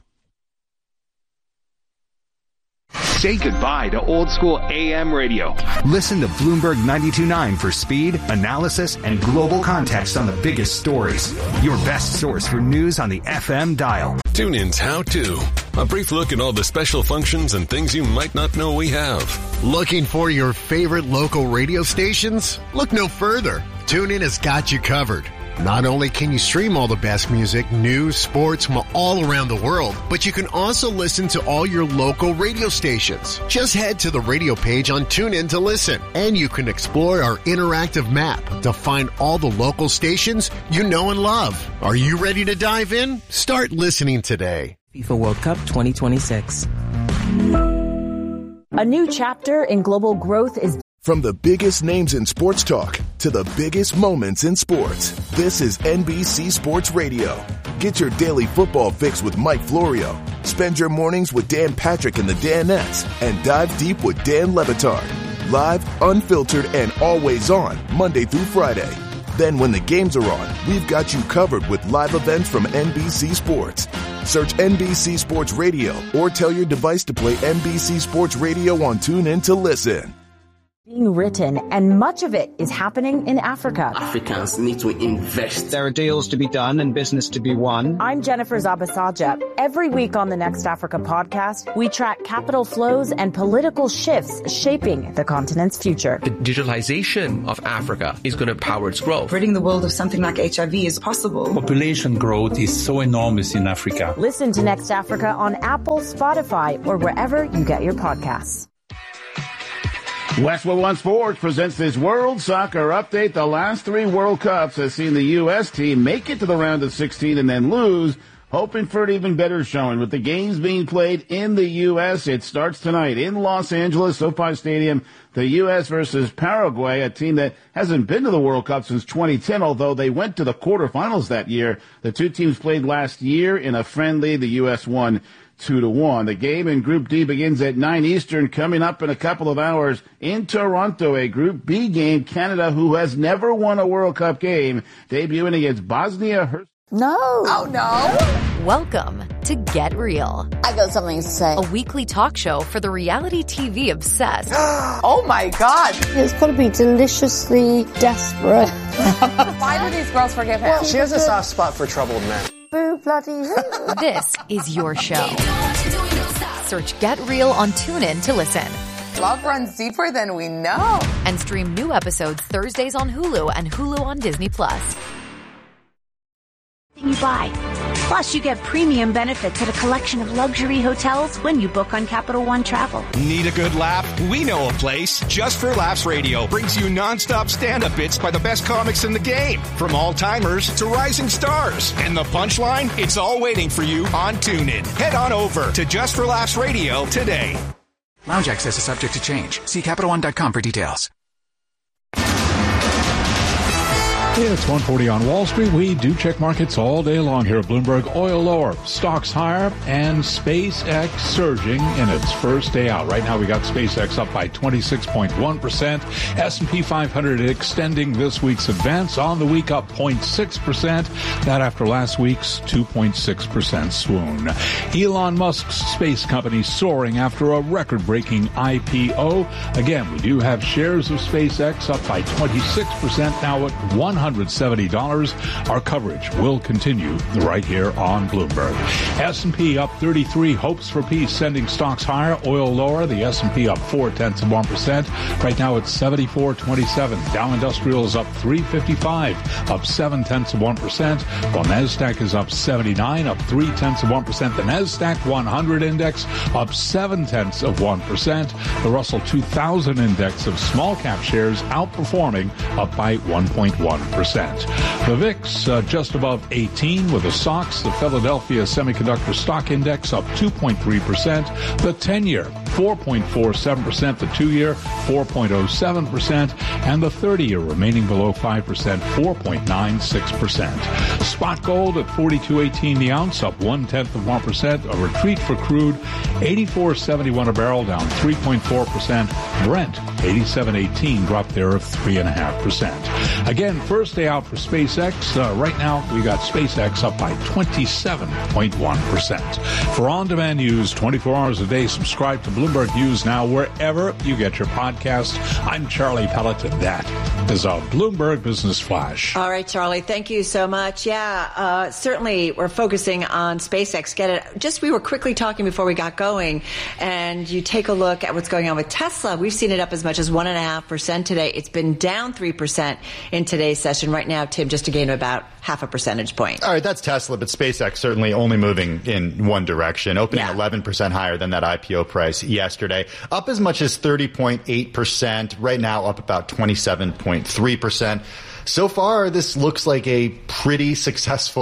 Say goodbye to old school A M radio. Listen to Bloomberg ninety-two point nine for speed, analysis, and global context on the biggest stories. Your best source for news on the F M dial. TuneIn's How To. A brief look at all the special functions and things you might not know we have. Looking for your favorite local radio stations? Look no further. TuneIn has got you covered. Not only can you stream all the best music, news, sports from all around the world, but you can also listen to all your local radio stations. Just head to the radio page on TuneIn to listen, and you can explore our interactive map to find all the local stations you know and love. Are you ready to dive in? Start listening today. FIFA World Cup twenty twenty-six. A new chapter in global growth is... From the biggest names in sports talk to the biggest moments in sports, this is N B C Sports Radio. Get your daily football fix with Mike Florio. Spend your mornings with Dan Patrick and the Danettes, and dive deep with Dan Le Batard. Live, unfiltered, and always on, Monday through Friday. Then when the games are on, we've got you covered with live events from N B C Sports. Search N B C Sports Radio or tell your device to play N B C Sports Radio on TuneIn to listen. Being written, and much of it is happening in Africa. Africans need to invest. There are deals to be done and business to be won. I'm Jennifer Zabasaja. Every week on the Next Africa podcast, we track capital flows and political shifts shaping the continent's future. The digitalization of Africa is going to power its growth. Ridding the world of something like H I V is possible. Population growth is so enormous in Africa. Listen to Next Africa on Apple, Spotify, or wherever you get your podcasts. Westwood One Sports presents this World Soccer Update. The last three World Cups has seen the U S team make it to the round of sixteen and then lose, hoping for an even better showing. With the games being played in the U S, it starts tonight in Los Angeles, SoFi Stadium, the U S versus Paraguay, a team that hasn't been to the World Cup since twenty ten, although they went to the quarterfinals that year. The two teams played last year in a friendly. The U S won two to one. The game in Group D begins at nine Eastern, coming up in a couple of hours in Toronto. A Group B game, Canada, who has never won a World Cup game, debuting against Bosnia Herzegovina. No. Oh, no. Welcome to Get Real. I got something to say. A weekly talk show for the reality T V obsessed. Oh, my God. It's got to be deliciously desperate. Why do these girls forgive him? Well, she has a soft spot for troubled men. Boo, bloody hell. This is your show. Search Get Real on TuneIn to listen. Love runs deeper than we know. And stream new episodes Thursdays on Hulu and Hulu on Disney Plus. You buy. Plus, you get premium benefits at a collection of luxury hotels when you book on Capital One Travel. Need a good laugh? We know a place. Just for Laughs Radio brings you nonstop stand-up bits by the best comics in the game, from all-timers to rising stars. And the punchline? It's all waiting for you on TuneIn. Head on over to Just for Laughs Radio today. Lounge access is subject to change. See Capital One dot com for details. It's one forty on Wall Street. We do check markets all day long here at Bloomberg. Oil lower, stocks higher, and SpaceX surging in its first day out. Right now we got SpaceX up by twenty-six point one percent. S and P five hundred extending this week's advance. On the week up zero point six percent. That after last week's two point six percent swoon. Elon Musk's space company soaring after a record-breaking I P O. Again, we do have shares of SpaceX up by twenty-six percent, now at one hundred seventy dollars. Our coverage will continue right here on Bloomberg. S and P up thirty-three, hopes for peace sending stocks higher. Oil lower, the S and P up four tenths of one percent. Right now it's seventy-four twenty-seven. Dow Industrial is up three fifty-five, up seven tenths of one percent. While NASDAQ is up seventy-nine, up three tenths of one percent. The NASDAQ one hundred index up seven tenths of one percent. The Russell two thousand index of small cap shares outperforming, up by one point one percent. The V I X uh, just above eighteen with the S O X. The Philadelphia Semiconductor Stock Index up two point three percent. The ten-year four point four seven percent. The two-year four point oh seven percent. And the thirty-year remaining below five percent, four point nine six percent. Spot gold at forty-two eighteen the ounce, up one-tenth of one percent. A retreat for crude, eighty-four seventy-one a barrel, down three point four percent. Brent, eighty-seven eighteen, dropped there of three point five percent. Again, first day out for SpaceX. Uh, right now, we got SpaceX up by twenty-seven point one percent. For on-demand news, twenty-four hours a day, subscribe to Bloomberg News now wherever you get your podcast. I'm Charlie Pelleton. That is a Bloomberg Business Flash. All right, Charlie, thank you so much. Yeah, uh, certainly we're focusing on SpaceX. Get it? Just we were quickly talking before we got going, and you take a look at what's going on with Tesla. We've seen it up as much as one and a half percent today. It's been down three percent in today's session. Right now, Tim, just to gain about half a percentage point. All right, that's Tesla, but SpaceX certainly only moving in one direction, opening yeah. eleven percent higher than that I P O price yesterday, up as much as thirty point eight percent. Right now, up about twenty-seven point three percent. So far, this looks like a pretty successful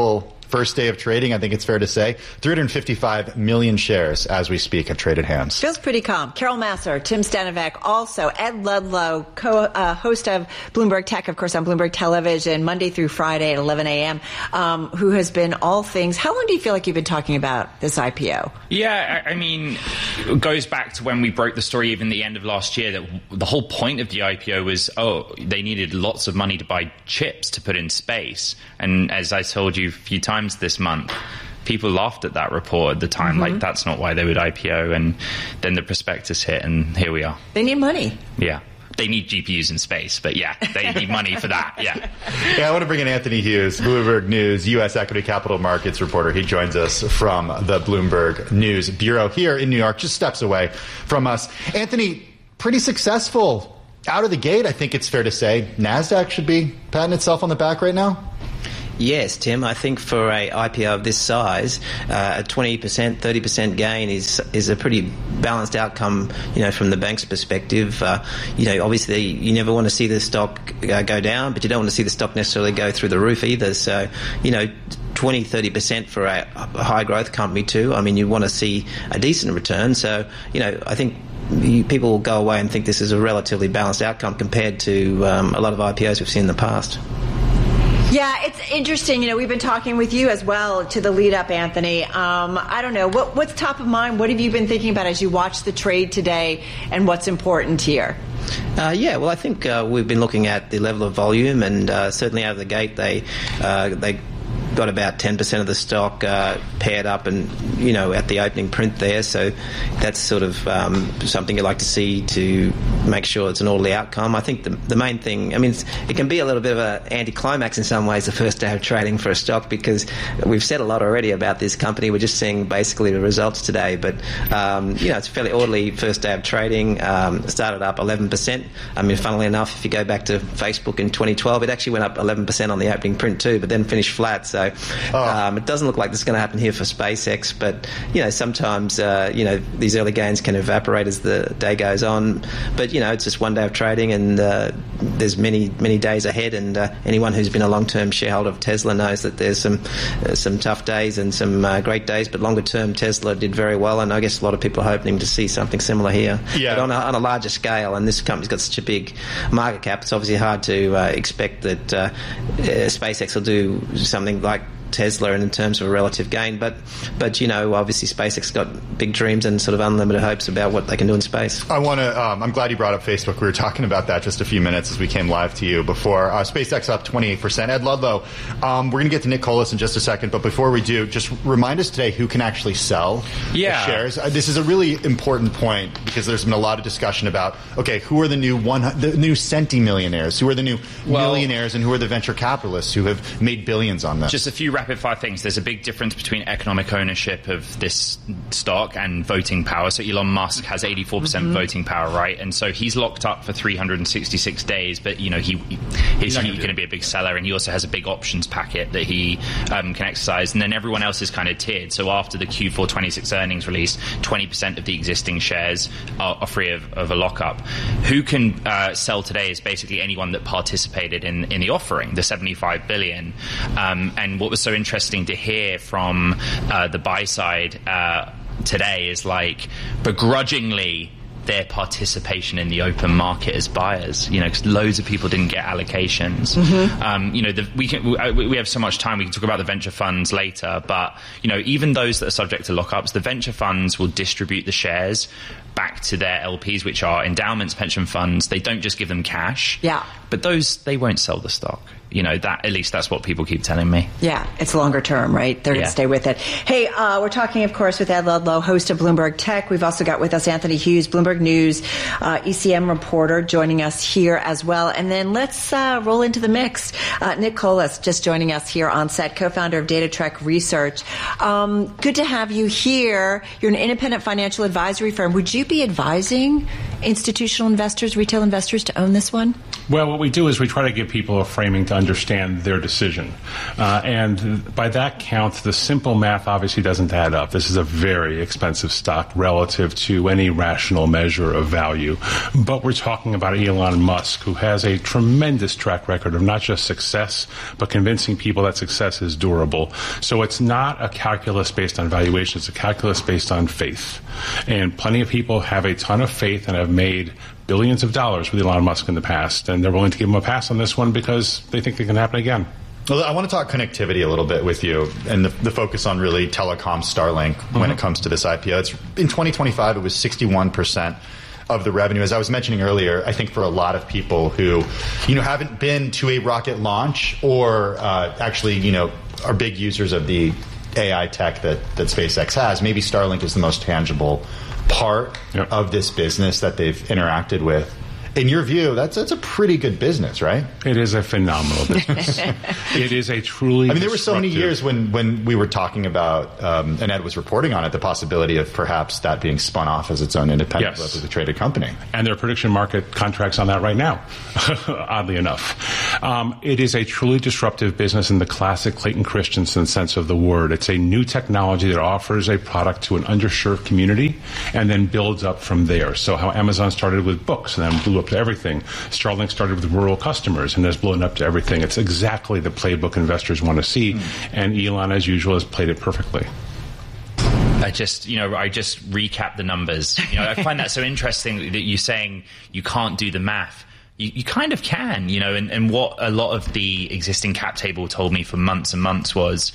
first day of trading, I think it's fair to say. three hundred fifty-five million shares as we speak have traded hands. Feels pretty calm. Carol Massar, Tim Stanovic, also Ed Ludlow, co, uh, host of Bloomberg Tech, of course, on Bloomberg Television, Monday through Friday at eleven a.m., um, who has been all things. How long do you feel like you've been talking about this I P O? Yeah, I mean, it goes back to when we broke the story even the end of last year, that the whole point of the I P O was, oh, they needed lots of money to buy chips to put in space. And as I told you a few times this month, people laughed at that report at the time, mm-hmm. like that's not why they would I P O. And then the prospectus hit, and here we are. They need money. Yeah. They need G P Us in space, but yeah, they need money for that, yeah. Yeah, I want to bring in Anthony Hughes, Bloomberg News, U S equity capital markets reporter. He joins us from the Bloomberg News Bureau here in New York, just steps away from us. Anthony, pretty successful out of the gate, I think it's fair to say. NASDAQ should be patting itself on the back right now. Yes, Tim. I think for a I P O of this size, uh, a twenty percent, thirty percent gain is is a pretty balanced outcome, you know, from the bank's perspective. Uh, you know, obviously you never want to see the stock uh, go down, but you don't want to see the stock necessarily go through the roof either. So, you know, twenty, thirty percent for a, a high growth company too. I mean, you want to see a decent return. So, you know, I think you, people will go away and think this is a relatively balanced outcome compared to um, a lot of I P Os we've seen in the past. Yeah, it's interesting. You know, we've been talking with you as well to the lead up, Anthony. Um, I don't know. What, what's top of mind? What have you been thinking about as you watch the trade today, and what's important here? Uh, yeah, well, I think uh, we've been looking at the level of volume, and uh, certainly out of the gate they uh, they got about ten percent of the stock uh, paired up and, you know, at the opening print there. So that's sort of um, something you like to see to make sure it's an orderly outcome. I think the, the main thing, I mean, it's, it can be a little bit of an anticlimax in some ways, the first day of trading for a stock, because we've said a lot already about this company. We're just seeing basically the results today. But, um, you know, it's a fairly orderly first day of trading. Um, started up eleven percent. I mean, funnily enough, if you go back to Facebook in twenty twelve, it actually went up eleven percent on the opening print too, but then finished flat. So um, it doesn't look like this is going to happen here for SpaceX. But, you know, sometimes, uh, you know, these early gains can evaporate as the day goes on. But, you know, it's just one day of trading, and uh, there's many, many days ahead. And uh, anyone who's been a long-term shareholder of Tesla knows that there's some uh, some tough days and some uh, great days. But longer-term, Tesla did very well, and I guess a lot of people are hoping to see something similar here. Yeah. But on a, on a larger scale, and this company's got such a big market cap, it's obviously hard to uh, expect that uh, uh, SpaceX will do something like Tesla in terms of a relative gain, but but you know, obviously SpaceX got big dreams and sort of unlimited hopes about what they can do in space. I want to. Um, I'm glad you brought up Facebook. We were talking about that just a few minutes as we came live to you before. Uh, SpaceX up twenty-eight percent. Ed Ludlow, um, we're going to get to Nick Colas in just a second, but before we do, just remind us today who can actually sell yeah. the shares. Uh, this is a really important point because there's been a lot of discussion about okay, who are the new one, the new centimillionaires, who are the new well, millionaires, and who are the venture capitalists who have made billions on this. Just a few rapid fire things. There's a big difference between economic ownership of this stock and voting power. So Elon Musk has eighty-four percent mm-hmm. voting power, right? And so he's locked up for three hundred sixty-six days, but you know, he he's, he's going to be a big seller, and he also has a big options packet that he um, can exercise. And then everyone else is kind of tiered. So after the Q four twenty-six earnings release, twenty percent of the existing shares are, are free of, of a lockup. Who can uh, sell today is basically anyone that participated in, in the offering, the seventy-five billion. Um, and what was so interesting to hear from uh, the buy side uh, today is like begrudgingly their participation in the open market as buyers, you know, because loads of people didn't get allocations. Mm-hmm. Um, you know, the, we can we, we have so much time. We can talk about the venture funds later, but you know, even those that are subject to lockups, the venture funds will distribute the shares back to their L Ps, which are endowments, pension funds. They don't just give them cash. Yeah. But those, they won't sell the stock. You know, that at least that's what people keep telling me. Yeah, it's longer term, right? They're yeah. going to stay with it. Hey, uh, we're talking, of course, with Ed Ludlow, host of Bloomberg Tech. We've also got with us Anthony Hughes, Bloomberg News, uh, E C M reporter, joining us here as well. And then let's uh, roll into the mix. Uh, Nick Colas just joining us here on set, co-founder of DataTrek Research. Um, good to have you here. You're an independent financial advisory firm. Would you be advising institutional investors, retail investors to own this one? Well, what we do is we try to give people a framing to understand their decision. Uh, and by that count, the simple math obviously doesn't add up. This is a very expensive stock relative to any rational measure of value. But we're talking about Elon Musk, who has a tremendous track record of not just success, but convincing people that success is durable. So it's not a calculus based on valuation. It's a calculus based on faith. And plenty of people have a ton of faith and have made billions of dollars with Elon Musk in the past, and they're willing to give him a pass on this one because they think it can happen again. Well, I want to talk connectivity a little bit with you and the, the focus on really telecom Starlink mm-hmm. when it comes to this I P O. It's, in twenty twenty-five, it was sixty-one percent of the revenue. As I was mentioning earlier, I think for a lot of people who, you know, haven't been to a rocket launch or uh, actually, you know, are big users of the A I tech that, that SpaceX has, maybe Starlink is the most tangible part yep. of this business that they've interacted with. In your view, that's that's a pretty good business, right? It is a phenomenal business. It is a truly. I mean, there were so many years when, when we were talking about, um, and Ed was reporting on it, the possibility of perhaps that being spun off as its own independent, yes. publicly traded company. And there are prediction market contracts on that right now, oddly enough. Um, it is a truly disruptive business in the classic Clayton Christensen sense of the word. It's a new technology that offers a product to an underserved community and then builds up from there. So how Amazon started with books and then blew up to everything. Starlink started with rural customers and has blown up to everything. It's exactly the playbook investors want to see, mm. and Elon, as usual, has played it perfectly. I just, you know, I just recap the numbers. You know, I find that so interesting that you're saying you can't do the math. You, you kind of can, you know, and, and what a lot of the existing cap table told me for months and months was,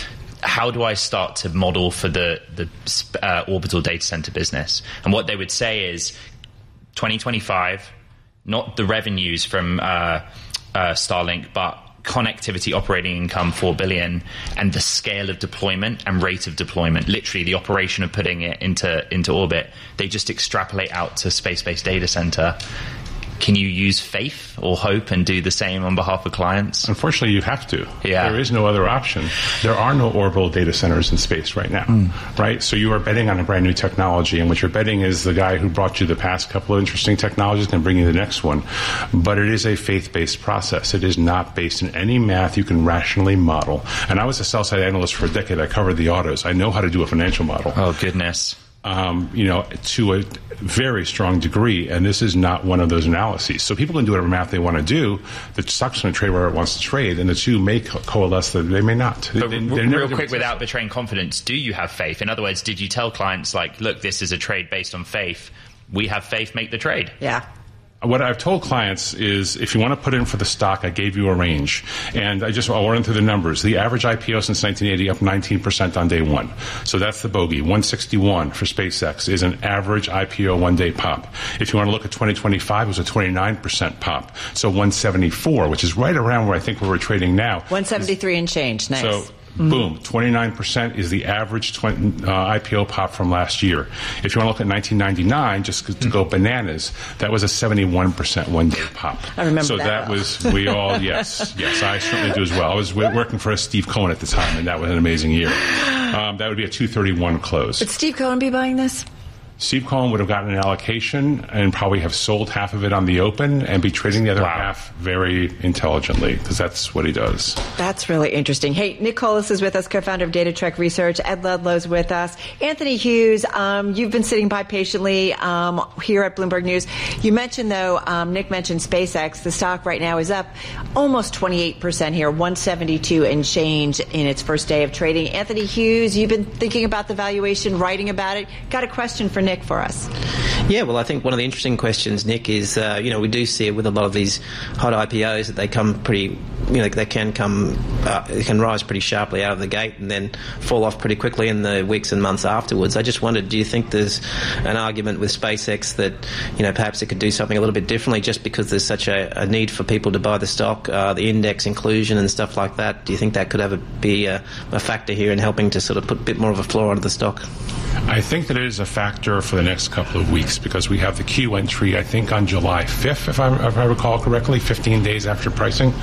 how do I start to model for the, the uh, orbital data center business? And what they would say is twenty twenty-five, not the revenues from uh, uh, Starlink, but connectivity operating income four billion dollars, and the scale of deployment and rate of deployment, literally the operation of putting it into into orbit. They just extrapolate out to space-based data center. Can you use faith or hope and do the same on behalf of clients? Unfortunately, you have to. Yeah. There is no other option. There are no orbital data centers in space right now, mm. right? So you are betting on a brand new technology, and what you're betting is the guy who brought you the past couple of interesting technologies can bring you the next one. But it is a faith-based process. It is not based in any math you can rationally model. And I was a sell-side analyst for a decade. I covered the autos. I know how to do a financial model. Oh, goodness. Um, you know, to a very strong degree, and this is not one of those analyses. So people can do whatever math they want to do. The stock's going to trade where it wants to trade, and the two may co- coalesce, that they may not. But they, r- real quick, without betraying confidence, do you have faith? In other words, did you tell clients, like, look, this is a trade based on faith. We have faith, make the trade. Yeah. What I've told clients is, if you want to put in for the stock, I gave you a range. And I just, I'll run through the numbers. The average I P O since nineteen eighty up nineteen percent on day one. So that's the bogey. one sixty-one for SpaceX is an average I P O one day pop. If you want to look at twenty twenty-five, it was a twenty-nine percent pop. So one seventy-four, which is right around where I think we're trading now. one seventy-three and change. Nice. So, Mm-hmm. Boom, twenty-nine percent is the average twenty, uh, I P O pop from last year. If you want to look at nineteen ninety-nine, just to go bananas, that was a seventy-one percent one-day pop. I remember so that. So that well. was, we all, yes, yes, I certainly do as well. I was working for Steve Cohen at the time, and that was an amazing year. Um, that would be a two thirty-one close. Would Steve Cohen be buying this? Steve Cohen would have gotten an allocation and probably have sold half of it on the open and be trading the other wow. half very intelligently, because that's what he does. That's really interesting. Hey, Nick Colas is with us, co-founder of Data Trek Research. Ed Ludlow's with us. Anthony Hughes, um, you've been sitting by patiently um, here at Bloomberg News. You mentioned, though, um, Nick mentioned SpaceX. The stock right now is up almost twenty-eight percent here, one seventy-two and change in its first day of trading. Anthony Hughes, you've been thinking about the valuation, writing about it. Got a question for Nick for us. Yeah, well, I think one of the interesting questions, Nick, is, uh, you know, we do see it with a lot of these hot I P Os that they come pretty, you know, they can come, uh, they can rise pretty sharply out of the gate and then fall off pretty quickly in the weeks and months afterwards. I just wondered, do you think there's an argument with SpaceX that, you know, perhaps it could do something a little bit differently just because there's such a, a need for people to buy the stock, uh, the index inclusion and stuff like that? Do you think that could have a, be a, a factor here in helping to sort of put a bit more of a floor onto the stock? I think that it is a factor for the next couple of weeks because we have the Q entry, I think, on July fifth, if I, if I recall correctly, fifteen days after pricing.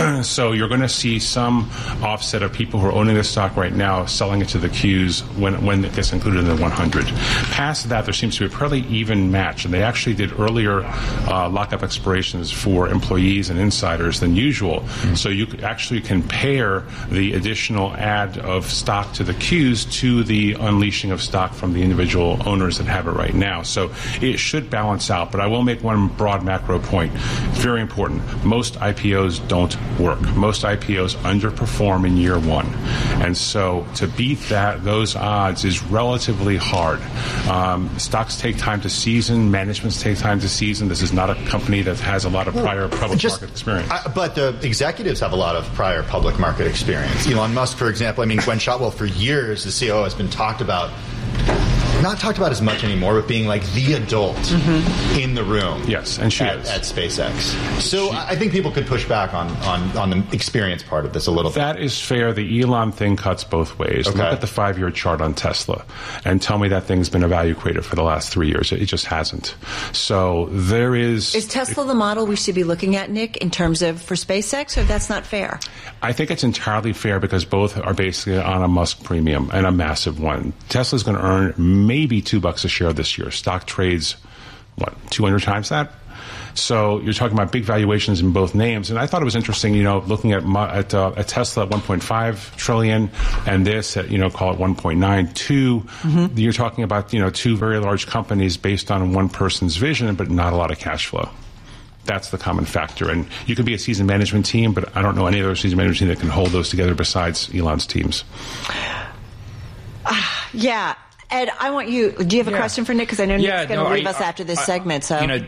So you're going to see some offset of people who are owning this stock right now selling it to the Qs when when it gets included in the one hundred. Past that, there seems to be a fairly even match, and they actually did earlier uh, lockup expirations for employees and insiders than usual. Mm-hmm. So you actually can pair the additional add of stock to the Qs to the unleashing of stock from the individual owners that have it right now. So it should balance out. But I will make one broad macro point. It's very important. Most I P Os don't work. Most I P Os underperform in year one. And so to beat that, those odds is relatively hard. Um, stocks take time to season. Managements take time to season. This is not a company that has a lot of prior public Just, market experience. I, but the executives have a lot of prior public market experience. Elon Musk, for example, I mean, Gwen Shotwell, for years, the C E O, has been talked about, not talked about as much anymore, but being like the adult mm-hmm. in the room. Yes, and she at, is. At SpaceX. So she, I think people could push back on, on, on the experience part of this a little that bit. That is fair. The Elon thing cuts both ways. Okay. Look at the five-year chart on Tesla and tell me that thing's been evaluated for the last three years. It just hasn't. So there is... Is Tesla the model we should be looking at, Nick, in terms of for SpaceX, or that's not fair? I think it's entirely fair because both are basically on a Musk premium, and a massive one. Tesla's going to earn maybe two bucks a share this year. Stock trades, what, two hundred times that? So you're talking about big valuations in both names. And I thought it was interesting, you know, looking at at, uh, at Tesla at one point five trillion and this at, you know, call it one point nine two. Mm-hmm. You're talking about, you know, two very large companies based on one person's vision, but not a lot of cash flow. That's the common factor. And you can be a seasoned management team, but I don't know any other seasoned management team that can hold those together besides Elon's teams. Uh, yeah. Ed, I want you, do you have a yeah. question for Nick? Because I know Nick's yeah, going to no, leave I, us after this I, segment. So you know,